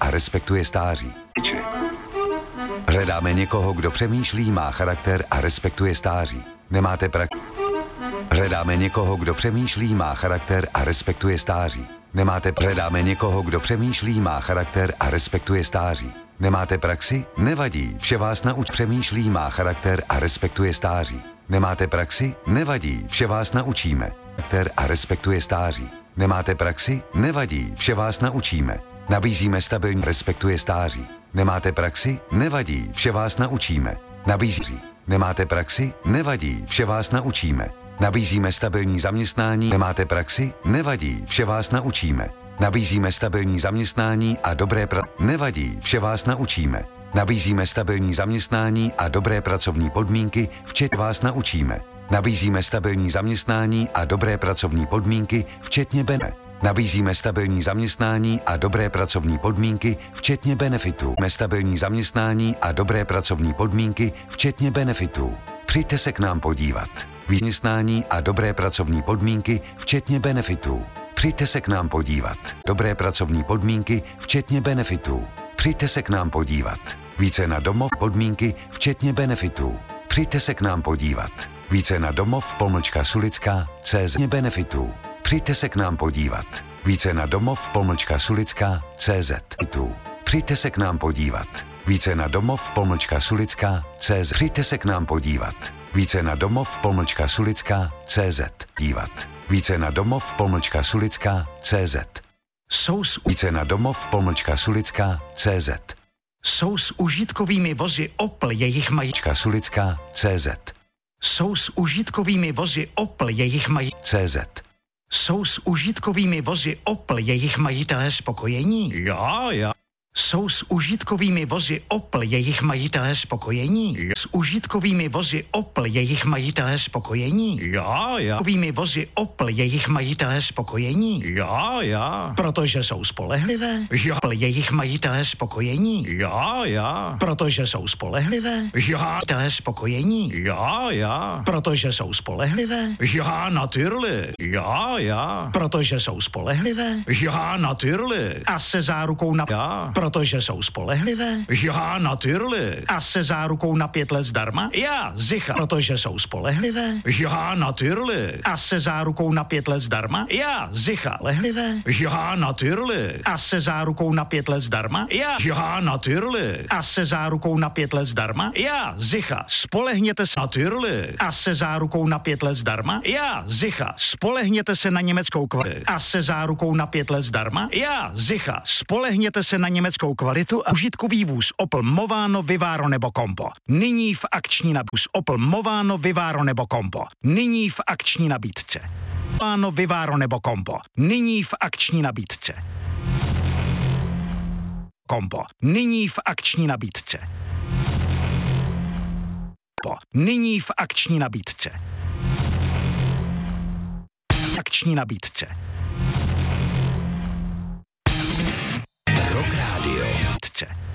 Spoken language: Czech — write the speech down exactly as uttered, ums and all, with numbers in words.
a respektuje stáří. Hledáme někoho, kdo přemýšlí, má charakter a respektuje stáří. Nemáte prax... Hledáme někoho, kdo přemýšlí, má charakter a respektuje stáří. Nemáte... Hledáme někoho, kdo přemýšlí, má charakter a respektuje stáří. Nemáte praxi? Nevadí, vše vás nauč. Přemýšlí, má charakter a respektuje stáří. Nemáte praxi? Nevadí, vše vás naučíme. Charakter a respektuje stáří. Nemáte praxi? Nevadí, vše vás naučíme. Nabízíme stabilní, respektuje stáří. Nemáte praxi? Nevadí, vše vás naučíme. Nabízí. Nemáte praxi? Nevadí, vše vás naučíme. Nabízíme stabilní zaměstnání. Nemáte praxi? Nevadí, vše vás naučíme. Nabízíme stabilní zaměstnání a dobré pra... Nevadí, vše vás naučíme. Nabízíme stabilní zaměstnání a dobré pracovní podmínky, včetně vás naučíme. Nabízíme stabilní zaměstnání a dobré pracovní podmínky, včetně bene. Nabízíme stabilní zaměstnání a dobré pracovní podmínky, včetně benefitů. Stabilní zaměstnání a dobré pracovní podmínky, včetně benefitů. Přijďte se k nám podívat. Zaměstnání a dobré pracovní podmínky, včetně benefitů. Přijďte se k nám podívat. Dobré pracovní podmínky, včetně benefitů. Přijďte se k nám podívat. Více na domov podmínky, včetně benefitů. Přijďte se k nám podívat. Více na domov pomlčka sulická, cz benefitů. Přijďte se k nám podívat. Více na domov pomlčka sulická, cz. Přijďte se k nám podívat. Více na domov pomlčka sulická, cz. Přijďte se k nám podívat. Více na domov pomlčka sulická, cz. Dívat. Více na domov pomlčka sulická, cz. Jsou s více na domov pomlčka sulická, cz. Jsou s užitkovými vozy Opel jejich majička sulická, cz. Jsou s užitkovými vozy Opel jejich mají cz. Jsou s užitkovými vozy Opel jejich majitelé spokojení? Já, já. Jsou s užitkovými vozy Opel jejich majitelé spokojení? S užitkovými vozy Opel jejich majitelé spokojení? Já, já. S užitkovými vozy Opel jejich majitelé spokojení? Já, já. Protože jsou spolehlivé? Já. Opel jejich majitelé spokojení? Já, já. Protože jsou spolehlivé? Já. Majitelé spokojení? Já, já. Protože jsou spolehlivé? Já, natürlich. Já, já. Protože jsou spolehlivé? Já, natürlich. A se zárukou na... Já. Protože jsou spolehlivé? Já, natürlich. A se zárukou na pět let zdarma? Já, sicher. Protože jsou spolehlivé? Já, natürlich. A se zárukou na pět let zdarma? Já, sicher. Spolehlivé? Já, natürlich. A se zárukou na pět let zdarma? Já, já, natürlich. A se zárukou na pět let zdarma? Já, sicher. Spolehněte se Natürlich. a se zárukou na pět let zdarma? Já, sicher. Spolehněte se na německou kvalitu a se zárukou na pět let zdarma? Já, sicher. Spolehněte se na německou kvalitu a užitkový vůz Opel Movano, Vivaro nebo Compo. Nyní v akční nabídce. Opel Movano, Vivaro nebo Compo. Nyní v akční nabídce. Movano, Vivaro nebo Compo. Nyní v akční nabídce. Compo. Nyní v akční nabídce. Po. Nyní v akční nabídce. Akční nabídce. Rock Radio.